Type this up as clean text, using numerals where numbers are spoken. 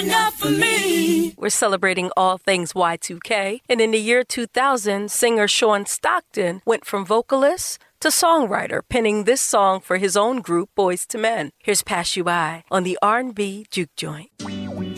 enough for me. We're celebrating all things Y2K, and in the year 2000, singer Sean Stockton went from vocalist to songwriter, penning this song for his own group, Boyz II Men. Here's Pass You By on the R&B Juke Joint.